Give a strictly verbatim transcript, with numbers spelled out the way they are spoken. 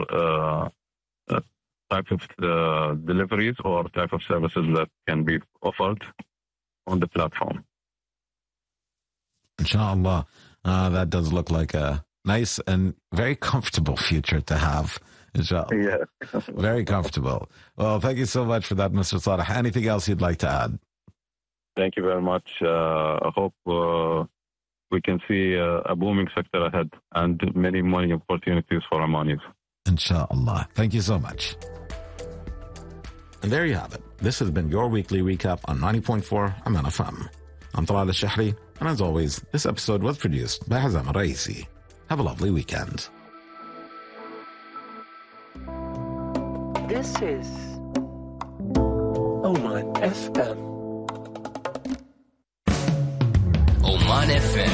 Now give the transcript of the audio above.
uh, uh, type of uh, deliveries or type of services that can be offered on the platform. Inshallah. Uh, that does look like a nice and very comfortable future to have. Inshallah. Yeah. Very comfortable. Well, thank you so much for that, Mister Saleh. Anything else you'd like to add? Thank you very much. Uh, I hope uh, we can see uh, a booming sector ahead and many money opportunities for Omanis. Inshallah. Thank you so much. And there you have it. This has been your weekly recap on ninety point four Aman F M. I'm Talal Al-Shahri, and as always, this episode was produced by Hazam Al-Raisi. Have a lovely weekend. This is Oman F M. Oman F M.